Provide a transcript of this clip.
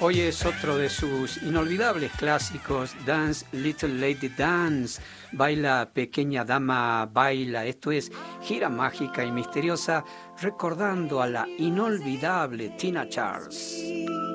Hoy es otro de sus inolvidables clásicos, Dance Little Lady Dance, Baila Pequeña Dama Baila. Esto es gira mágica y misteriosa recordando a la inolvidable Tina Charles.